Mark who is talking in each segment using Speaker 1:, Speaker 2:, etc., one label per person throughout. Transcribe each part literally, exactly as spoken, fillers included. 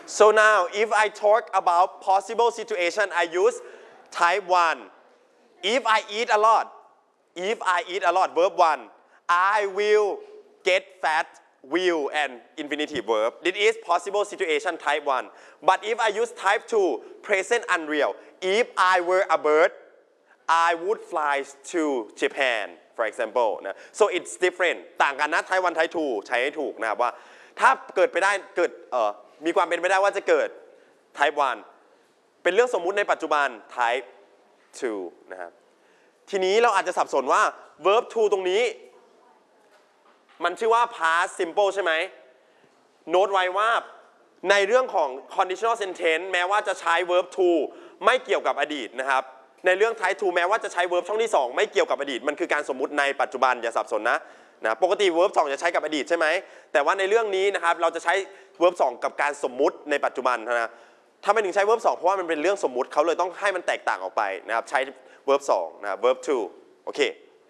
Speaker 1: So now if I talk about possible situation I use type one if I eat a lot if I eat a lot verb one I will get fat will and infinitive verb this is possible situation type one but if I use type two present unreal if I were a bird I would fly to Japan for example นะ so it's different ต่างกันนะ type one type two ใช้ให้ถูกนะครับว่าถ้าเกิดไปได้เกิดเอ่อมีความเป็นไปได้ว่าจะเกิด type one เป็นเรื่องสมมุติในปัจจุบัน type two นะครับทีนี้เราอาจจะสับสนว่า verb to ตรงนี้มันชื่อว่า past simple ใช่ไหมโน้ตไว้ว่าในเรื่องของ conditional sentence แม้ว่าจะใช้ verb to ไม่เกี่ยวกับอดีตนะครับในเรื่อง type two แม้ว่าจะใช้ verb ช่องที่สองไม่เกี่ยวกับอดีตมันคือการสมมุติในปัจจุบันอย่าสับสนนะนะปกติ verb สองจะใช้กับอดีตใช่ไหมแต่ว่าในเรื่องนี้นะครับเราจะใช้ verb สองกับการสมมุติในปัจจุบันนะถ้าไม่ถึงใช้ verb สองเพราะว่ามันเป็นเรื่องสมมุติเขาเลยต้องให้มันแตกต่างออกไปนะครับใช้ verb สองนะ verb two โอเค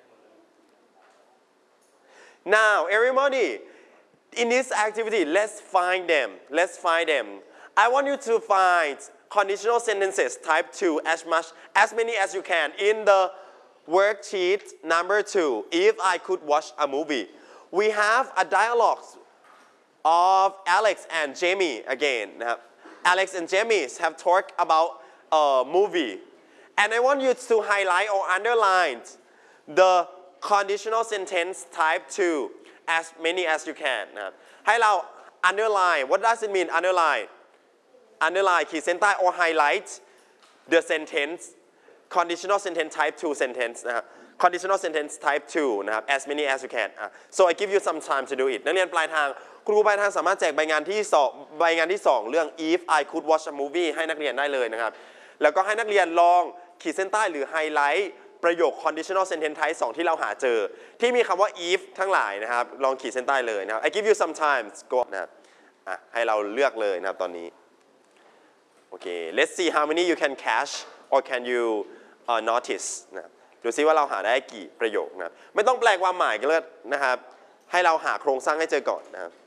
Speaker 1: now everybody in this activity let's find them let's find them I want you to find conditional sentences type two as much as many as you can in the worksheet number two if I could watch a movie we have a dialogue of Alex and Jamie again นะครับ Alex and Jamie have talked about a movie and I want you to highlight or underline the conditional sentence type two as many as you can นะครับให้เรา underline what does it mean underline underline ขีดเส้นใต้ or highlight the sentence conditional sentence type two sentence นะครับ conditional sentence type two นะครับ as many as you can so I give you some time to do it นักเรียนปลายทางครูปลายทางสามารถแจกใบงานที่สองใบงานที่สองเรื่อง if I could watch a movie ให้นักเรียนได้เลยนะครับแล้วก็ให้นักเรียนลองขีดเส้นใต้หรือ highlight ประโยค conditional sentence type สองที่เราหาเจอที่มีคำว่า if ทั้งหลายนะครับลองขีดเส้นใต้เลยนะครับ I give you some time go นะครับให้เราเลือกเลยนะครับตอนนี้โอเค let's see how many you can catch or can you uh, notice นะดูซิว่าเราหาได้กี่ประโยคนะไม่ต้องแปลความหมายกันเลยนะครับให้เราหาโครงสร้างให้เจอก่อนนะครับ